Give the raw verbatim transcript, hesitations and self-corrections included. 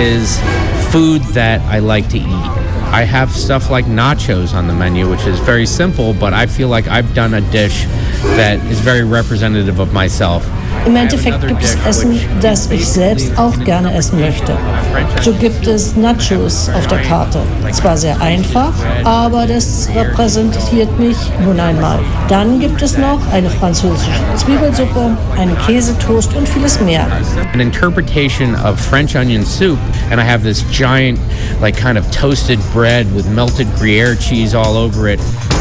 is food that I like to eat. I have stuff like nachos on the menu, which is very simple, but I feel like I've done a dish that is very representative of myself. Im Endeffekt gibt es Essen, das ich selbst auch gerne essen möchte. So gibt es Nachos auf der Karte. Zwar sehr einfach, aber das repräsentiert mich nun einmal. Dann gibt es noch eine französische Zwiebelsuppe, einen Käsetoast und vieles mehr. An interpretation of French onion soup, and I have this giant, like kind of toasted bread with melted Gruyere cheese all over it.